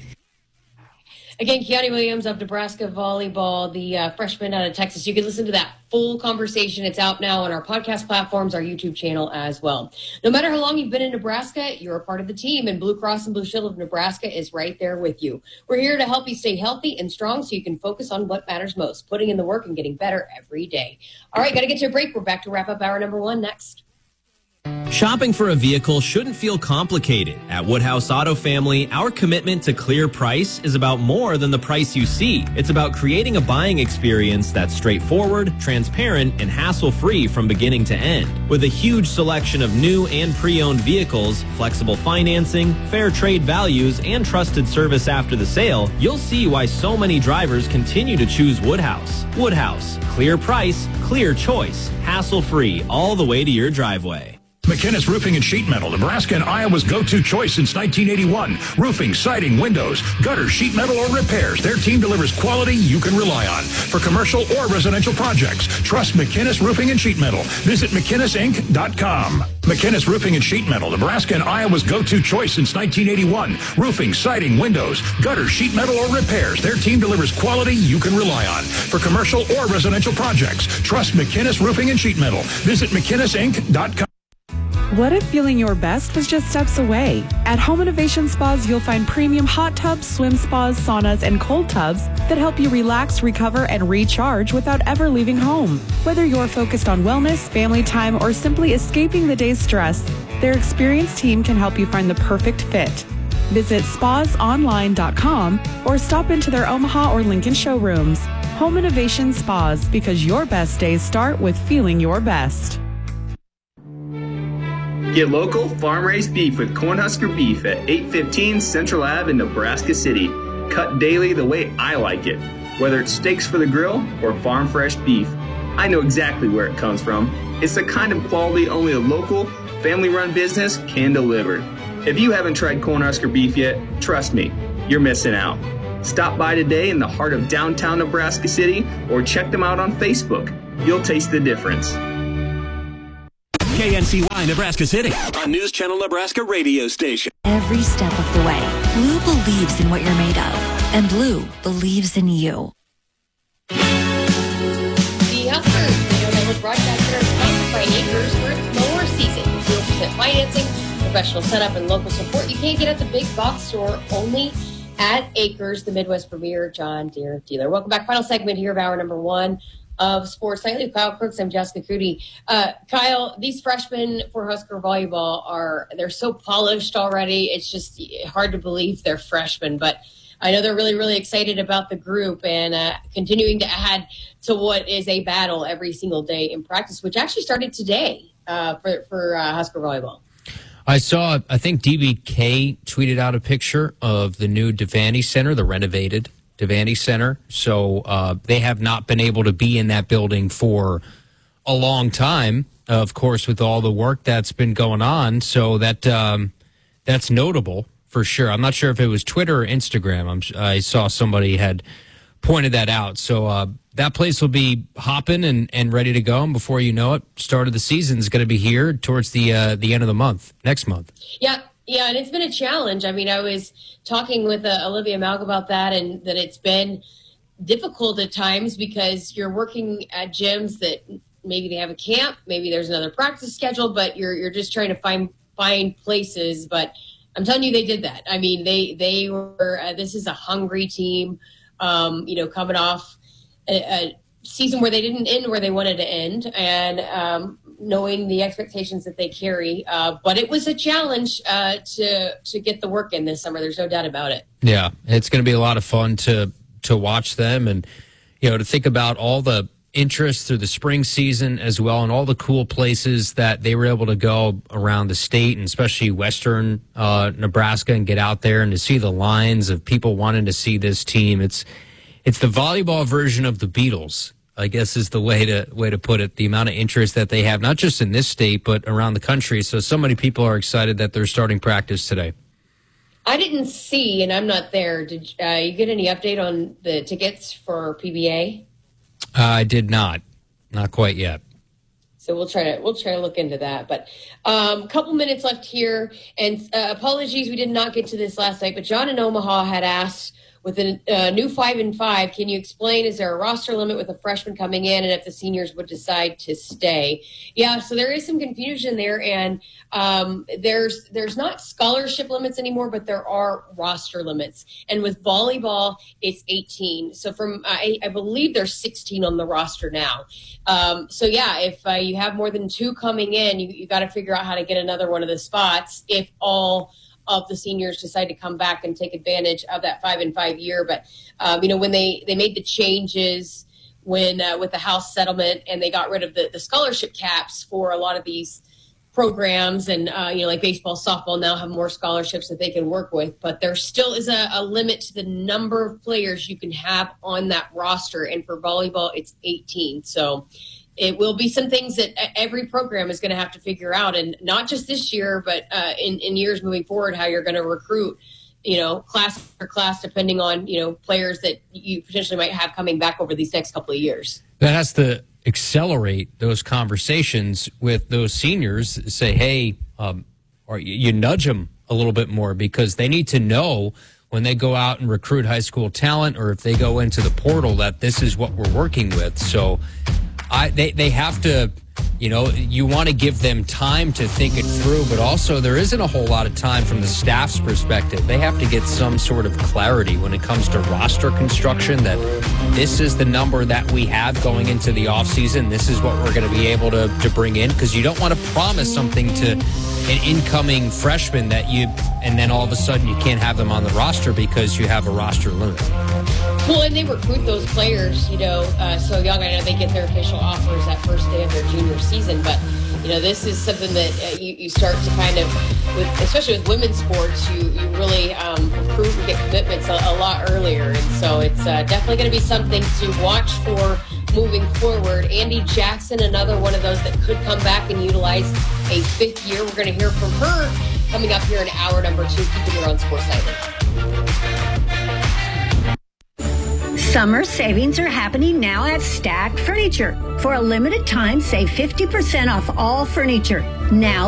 Again, Kiani Williams of Nebraska Volleyball, the freshman out of Texas. You can listen to that full conversation. It's out now on our podcast platforms, our YouTube channel as well. No matter how long you've been in Nebraska, you're a part of the team, and Blue Cross and Blue Shield of Nebraska is right there with you. We're here to help you stay healthy and strong so you can focus on what matters most, putting in the work and getting better every day. All right, got to get to a break. We're back to wrap up hour number 1 next. Shopping for a vehicle shouldn't feel complicated. At Woodhouse Auto Family, our commitment to clear price is about more than the price you see. It's about creating a buying experience that's straightforward, transparent, and hassle-free from beginning to end. With a huge selection of new and pre-owned vehicles, flexible financing, fair trade values, and trusted service after the sale, you'll see why so many drivers continue to choose Woodhouse. Woodhouse, clear price, clear choice, hassle-free all the way to your driveway. McInnes Roofing and Sheet Metal, Nebraska and Iowa's go-to choice since 1981. Roofing, siding, windows, gutter, sheet metal, or repairs. Their team delivers quality you can rely on. For commercial or residential projects, trust McInnes Roofing and Sheet Metal. Visit McInnesInc.com. McInnes Roofing and Sheet Metal, Nebraska and Iowa's go-to choice since 1981. Roofing, siding, windows, gutter, sheet metal, or repairs. Their team delivers quality you can rely on. For commercial or residential projects, trust McInnes Roofing and Sheet Metal. Visit McInnesInc.com. What if feeling your best was just steps away? At Home Innovation Spas, you'll find premium hot tubs, swim spas, saunas, and cold tubs that help you relax, recover, and recharge without ever leaving home. Whether you're focused on wellness, family time, or simply escaping the day's stress, their experienced team can help you find the perfect fit. Visit spasonline.com or stop into their Omaha or Lincoln showrooms. Home Innovation Spas, because your best days start with feeling your best. Get local, farm-raised beef with Cornhusker Beef at 815 Central Ave in Nebraska City. Cut daily the way I like it. Whether it's steaks for the grill or farm-fresh beef, I know exactly where it comes from. It's the kind of quality only a local, family-run business can deliver. If you haven't tried Cornhusker Beef yet, trust me, you're missing out. Stop by today in the heart of downtown Nebraska City or check them out on Facebook. You'll taste the difference. KNCY Nebraska City, a News Channel Nebraska radio station. Every step of the way, Blue believes in what you're made of, and Blue believes in you. The Huskers, they was broadcast center sponsored by Acres for its mower season. 0% financing, professional setup, and local support you can't get at the big box store, only at Acres, the Midwest premier John Deere dealer. Welcome back. Final segment here of hour number 1 of Sports Nightly with Kyle Crooks. I'm Jessica Cootie. Kyle, these freshmen for Husker volleyball they're so polished already. It's just hard to believe they're freshmen, but I know they're really, really excited about the group and continuing to add to what is a battle every single day in practice, which actually started today for Husker volleyball. I think DBK tweeted out a picture of the new Devaney Center, the renovated Devaney Center. So they have not been able to be in that building for a long time, of course, with all the work that's been going on. So that's notable for sure. I'm not sure if it was Twitter or Instagram. I saw somebody had pointed that out. So that place will be hopping and ready to go. And before you know it, start of the season is going to be here towards the end of the month, next month. Yeah, and it's been a challenge. I mean, I was talking with Olivia Malk about that, and that it's been difficult at times because you're working at gyms that maybe they have a camp, maybe there's another practice schedule, but you're just trying to find places. But I'm telling you, they did that. I mean, they were. This is a hungry team. Coming off a season where they didn't end where they wanted to end, and knowing the expectations that they carry. But it was a challenge to get the work in this summer. There's no doubt about it. Yeah, it's going to be a lot of fun to watch them and, to think about all the interest through the spring season as well, and all the cool places that they were able to go around the state, and especially western Nebraska, and get out there and to see the lines of people wanting to see this team. It's the volleyball version of the Beatles, I guess is the way to put it. The amount of interest that they have, not just in this state, but around the country. So many people are excited that they're starting practice today. I didn't see, and I'm not there. Did you get any update on the tickets for PBA? I did not quite yet. So we'll try to look into that. But a couple minutes left here, and apologies we did not get to this last night. But John in Omaha had asked, with a new 5-5, can you explain, is there a roster limit with a freshman coming in, and if the seniors would decide to stay? Yeah, so there is some confusion there, and there's not scholarship limits anymore, but there are roster limits. And with volleyball, it's 18. So I believe there's 16 on the roster now. If you have more than 2 coming in, you got to figure out how to get another one of the spots if all of the seniors decide to come back and take advantage of that 5-5 year. But, when they made the changes with the House settlement, and they got rid of the scholarship caps for a lot of these programs, and, like baseball, softball now have more scholarships that they can work with, but there still is a limit to the number of players you can have on that roster. And for volleyball, it's 18. So it will be some things that every program is going to have to figure out, and not just this year, but in years moving forward, how you're going to recruit, class after class, depending on, players that you potentially might have coming back over these next couple of years. That has to accelerate those conversations with those seniors. Say, hey, or you nudge them a little bit more, because they need to know when they go out and recruit high school talent, or if they go into the portal, that this is what we're working with. So they have to, you want to give them time to think it through, but also there isn't a whole lot of time from the staff's perspective. They have to get some sort of clarity when it comes to roster construction, that this is the number that we have going into the offseason. This is what we're going to be able to bring in, because you don't want to promise something to an incoming freshman and then all of a sudden you can't have them on the roster because you have a roster limit. Well, and they recruit those players, so young. I know they get their official offers that first day of their junior season, but this is something that you start to kind of, especially with women's sports, you really recruit and get commitments a lot earlier. And so it's definitely going to be something to watch for moving forward. Andy Jackson, another one of those that could come back and utilize a fifth year. We're going to hear from her coming up here in hour number 2. Keep it here on Sports Night. Summer savings are happening now at Stack Furniture. For a limited time, save 50% off all furniture. Now